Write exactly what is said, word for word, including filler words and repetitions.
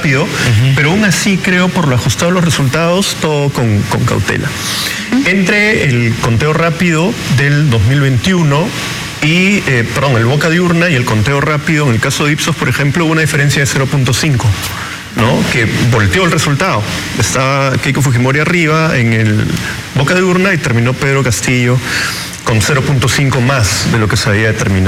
rápido, uh-huh. pero aún así creo, por lo ajustado a los resultados, todo con, con cautela. Uh-huh. Entre el conteo rápido del dos mil veintiuno y, eh, perdón, el boca de urna y el conteo rápido, en el caso de Ipsos, por ejemplo, hubo una diferencia de cero punto cinco. ¿no? Que volteó el resultado. Estaba Keiko Fujimori arriba en el boca de urna y terminó Pedro Castillo con cero punto cinco más de lo que se había determinado.